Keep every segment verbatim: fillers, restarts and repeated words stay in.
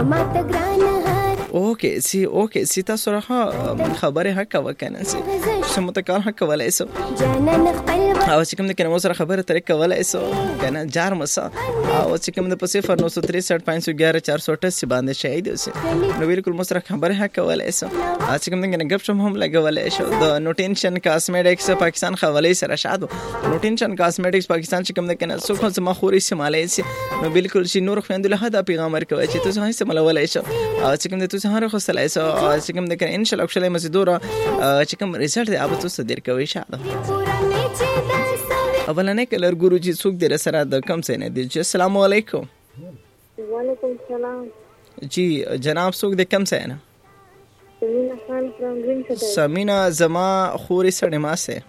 اوکې سی اوکې سی تاسو راخه خبره حق وکنه سی چې متکال حق ولا ایسو او چې کوم د کنه سره خبره طریق ولا ایسو کنه جار مسا او چې کوم د په صفر نو سو تریسठ پانچ سو گیارہ چار سو اٹھاسی باندې شهید اوسه نو بالکل مو سره خبره حق ولا ایسو چې کوم د کنه غب شم هم لګول ایسو د نوټینشن کاسمیټکس پاکستان حواله سره شادو نوټینشن کاسمیټکس پاکستان چې کوم د کنه سو خو ما خوري سماله سي نو بالکل شي نور خويندل هدا پیغام ورکوي چې تاسو هیڅ ملول ایسو چې کوم د تاسو هر خو سلای سو چې کوم د کنه ان شاء الله خپل مزدور چې کوم ریزلټ دی اوبه تاسو ډیر کوي شاده اولنې کلر ګوروجي څوک در سره د کم څه نه دی چې السلام علیکم وعلیکم السلام جی جناب څوک د کم څه نه سمینا خان فرام ګرین سمینا زما خوري سړې ما سه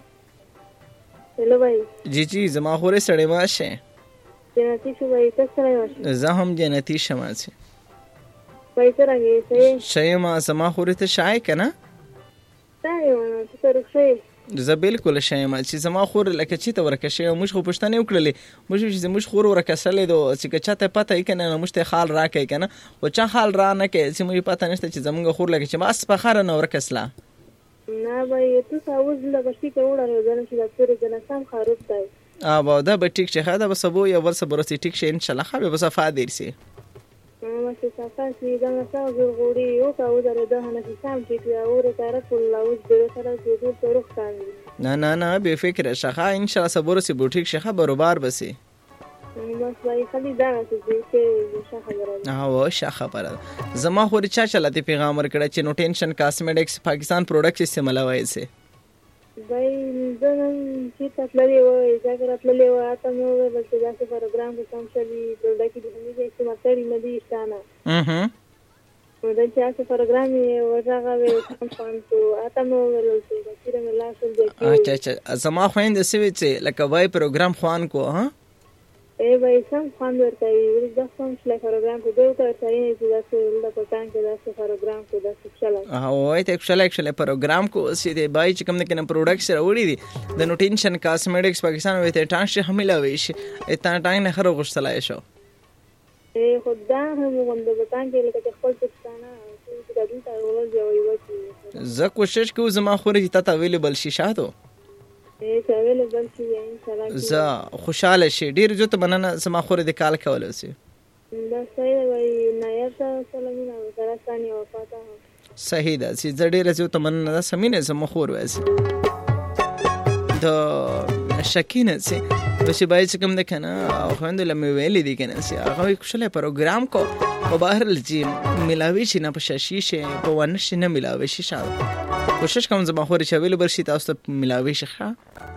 هلو بھائی جی جی زما خوري سړې ما شه جنتی شو بھائی تاسو راځئ زه هم جنتی شمه سه بھائی سره راځئ شې ما زما خوري ته شای کنه شای ونه تاسو راځئ زه بالکل شایم چې زما خور لکه چې ته ورکه شي موږ خو پښتنه وکړلې موږ چې موږ خور ورکه سره دو چې چاته پته یې کنه موږ ته خال راکې کنه او چا خال را نه کې چې موږ پته نشته چې زمونږ خور لکه چې ما اس په خار نه ورکسلا نه بھائی تاسو اوس لکه چې کوړه ورځنه چې ډاکټر جنا سم خارب دی ا با دا به ټیک شي خاطر به سبو یا ور صبر سي ټیک شي ان شاء الله خو به صفه دیر سي ما چې صفه سي دا څو غوړي او کا و درته نه سم چې یا اور کار ټول لاوز ډېر سره چې ټول روخ کاندي نه نه نه به فکر شخه ان شاء الله صبر سي بوټیک شخه برابر بسي بس وای خالي دا چې شخه غره او شخه پر زما خو چا چلاته پیغام ورکړه چې نو ټینشن کاسمیټکس پاکستان پروډکټس استعمال وای سي بھائی زنن چې تاسو وای ځکه تللی و اته نو بس دا څه پروګرام کې کوم شي پروډکټ دې چې چې ماتري مدي شانه اها نو دا چې څه پروګرام یې ورغه وې کوم فانتو اته نو ولته چې رنګ لا شول دې اچھا اچھا زما خويند سوي چې لکه وای پروګرام خوان کو ها اے بھائی سم خوان ورته وي دا څنګه چې پروګرام کو دوی ته ځای چې دا څه له پټان کې دا څه پروګرام کو دا څه چلا ها وای ته خپل خپل پروګرام کو سي دې بای چې کوم نه کنه پروډکټس راوړي دي د نوټینشن کاسمیټکس پاکستان وې ته ټانش حمله وي شي اته ټاین نه خرو غشتلای شو اے خدا هم غوند پټان کې لکه خپل پښتانه چې دا دې ته ولول دی وای زه کوشش کوم زما خوري ته اویلیبل شي شاته اے اویلیبل شي ان شاء الله زه خوشاله شي ډیر جو ته مننه زما خوري د کال کول سي دا صحیح وای نه یا سلامونه سره ثاني وفاته صحیح ده چې زړه رځو ته مننه سمینه زما خور وایي د شکینه سي چې باید چې کوم د کنه او خوندل مې ویلې دي کنه سي هغه خوشاله پروګرام کو او بهر لږی ملاوي شي نه په شیشه په ونه شي نه ملاوي شي شاو کوشش کوم زما خوري چې ویل برشي تاسو ته ملاوي شي ښه